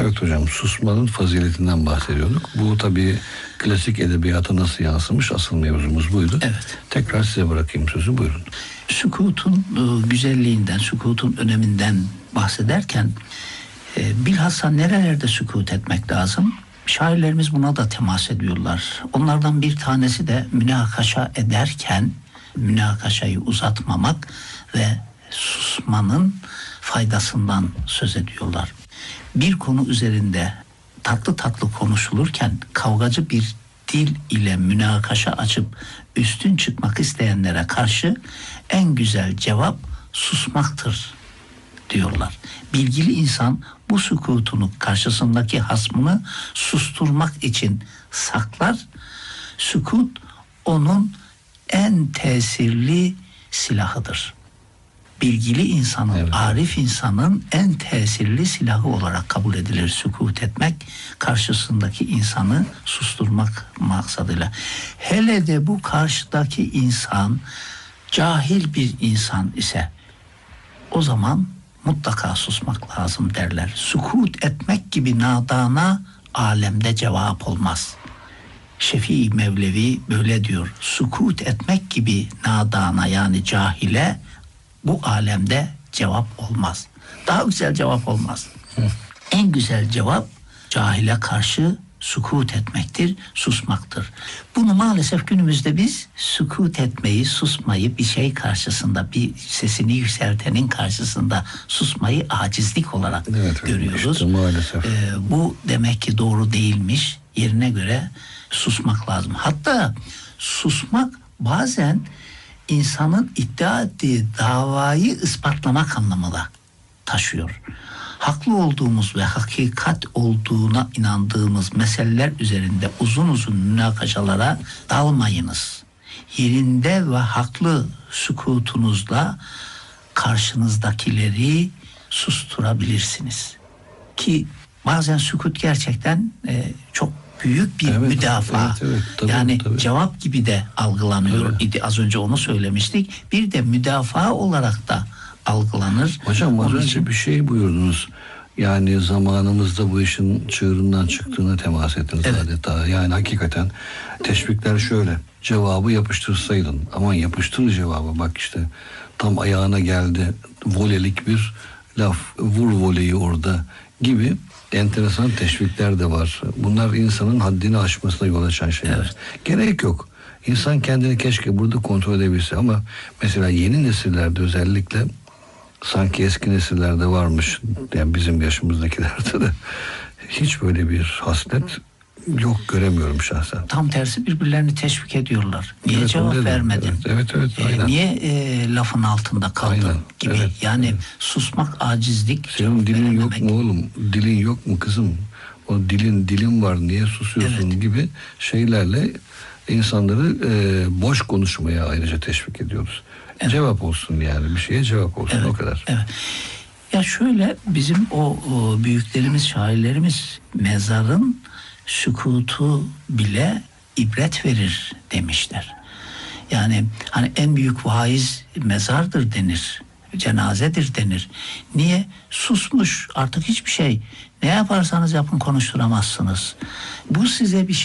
Evet hocam, susmanın faziletinden bahsediyorduk. Bu tabii klasik edebiyata nasıl yansımış, asıl mevzumuz buydu. Evet. Tekrar size bırakayım sözü, buyurun. Sükutun güzelliğinden, sükutun öneminden bahsederken bilhassa nerelerde sükut etmek lazım? Şairlerimiz buna da temas ediyorlar. Onlardan bir tanesi de münakaşa ederken münakaşayı uzatmamak ve susmanın faydasından söz ediyorlar. Bir konu üzerinde tatlı tatlı konuşulurken kavgacı bir dil ile münakaşa açıp üstün çıkmak isteyenlere karşı en güzel cevap susmaktır diyorlar. Bilgili insan bu sükutunu, karşısındaki hasmını susturmak için saklar. Sükut onun en tesirli silahıdır. Bilgili insanın, evet, arif insanın en tesirli silahı olarak kabul edilir sükut etmek, karşısındaki insanı susturmak maksadıyla. Hele de bu karşıdaki insan cahil bir insan ise o zaman mutlaka susmak lazım derler. Sükut etmek gibi nadana alemde cevap olmaz. Şefii Mevlevi böyle diyor. Sükut etmek gibi nadana, yani cahile bu alemde cevap olmaz. Daha güzel cevap olmaz. En güzel cevap cahile karşı sükut etmektir, susmaktır. Bunu maalesef günümüzde biz sükut etmeyi, susmayı, bir şey karşısında, bir sesini yükseltenin karşısında susmayı acizlik olarak görüyoruz. Işte maalesef. Bu demek ki doğru değilmiş. Yerine göre susmak lazım. Hatta susmak bazen insanın iddia ettiği davayı ispatlamak anlamına taşıyor. Haklı olduğumuz ve hakikat olduğuna inandığımız meseleler üzerinde uzun uzun münakaşalara dalmayınız. Yerinde ve haklı sükutunuzla karşınızdakileri susturabilirsiniz. Ki bazen sükut gerçekten çok büyük bir müdafaa. Tabii. Cevap gibi de algılanıyor idi. Az önce onu söylemiştik. Bir de müdafaa olarak da algılanır. Hocam az önce bir şey buyurdunuz. Yani zamanımızda bu işin çığırından çıktığına temas ettiniz adeta. Yani hakikaten teşvikler şöyle. Cevabı yapıştırsaydın. Aman yapıştır cevabı. Bak işte tam ayağına geldi. Volelik bir laf. Vur voleyi orada gibi enteresan teşvikler de var. Bunlar insanın haddini aşmasına yol açan şeyler. Evet. Gerek yok. İnsan kendini keşke burada kontrol edebilse ama mesela yeni nesillerde özellikle sanki eski nesillerde varmış, yani bizim yaşımızdakilerde de hiç böyle bir haslet yok, göremiyorum şahsen. Tam tersi birbirlerini teşvik ediyorlar. Niye cevap vermedin? Evet, aynen. Niye lafın altında kaldın aynen, gibi. Evet, yani susmak acizlik. Senin dilin yok mu oğlum? Dilin yok mu kızım? O dilin var, niye susuyorsun gibi şeylerle insanları boş konuşmaya ayrıca teşvik ediyoruz. Evet. Cevap olsun, yani bir şeye cevap olsun, o kadar. Evet. Ya şöyle, bizim o büyüklerimiz, şairlerimiz mezarın sükutu bile ibret verir demişler. Yani hani en büyük vaiz mezardır denir. Cenazedir denir. Niye? Susmuş, artık hiçbir şey. Ne yaparsanız yapın konuşturamazsınız. Bu size bir